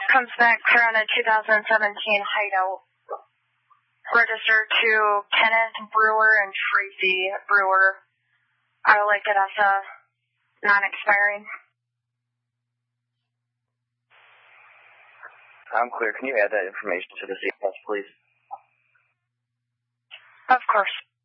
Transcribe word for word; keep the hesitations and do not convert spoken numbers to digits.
Comes back clear on a two thousand seventeen Hideout. Registered to Kenneth Brewer and Tracy Brewer. I would like it as a non-expiring. I'm clear. Can you add that information to the C P S, please? Of course.